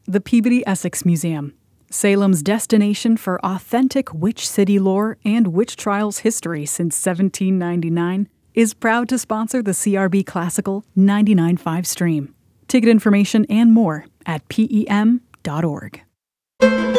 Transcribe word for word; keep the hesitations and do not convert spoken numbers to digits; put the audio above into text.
The Peabody Essex Museum, Salem's destination for authentic witch city lore and witch trials history since seventeen ninety-nine, is proud to sponsor the C R B Classical ninety-nine point five stream. Ticket information and more at P E M dot org.